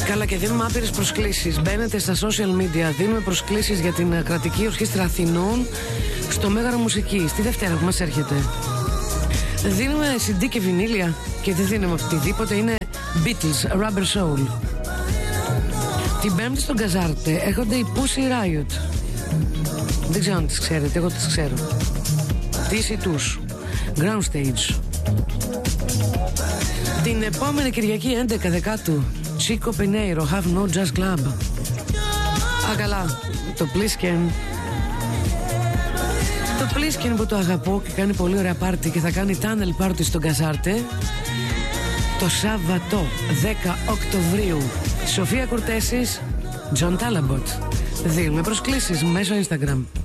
Καλά, και δίνουμε άπειρες προσκλήσεις. Μπαίνετε στα social media, δίνουμε προσκλήσεις για την Κρατική Ορχήστρα Αθηνών στο Μέγαρο Μουσικής τη Δευτέρα που μας έρχεται. Δίνουμε CD και βινίλια και δεν δίνουμε οτιδήποτε, είναι Beatles, Rubber Soul. Την Πέμπτη στον Καζάρτε έρχονται οι Pussy Riot. Δεν ξέρω αν τις ξέρετε, εγώ τις ξέρω. TC τους, Ground Stage. Την επόμενη Κυριακή 11 Δεκάτου, Chico Pinheiro, Have No Jazz Club. Καλά, το Plisken. Το Plisken που το αγαπώ και κάνει πολύ ωραία πάρτι και θα κάνει tunnel party στον Καζάρτε το Σάββατο 10 Οκτωβρίου. Σοφία Κουρτέσης, John Talabot. Δίνουμε προσκλήσεις μέσω Instagram.